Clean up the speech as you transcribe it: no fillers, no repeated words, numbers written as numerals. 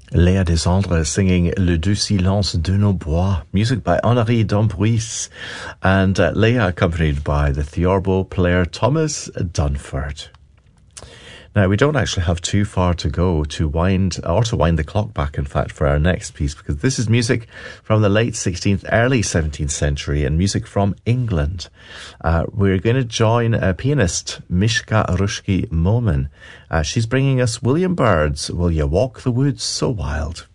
Léa Desandres singing Le Doux Silence de nos Bois, music by Henri Dompuis, and Léa accompanied by the theorbo player Thomas Dunford. Now, we don't actually have too far to go to wind the clock back, in fact, for our next piece, because this is music from the late 16th, early 17th century, and music from England. We're going to join pianist Mishka Rushki Moman. She's bringing us William Byrd's Will You Walk the Woods So Wild?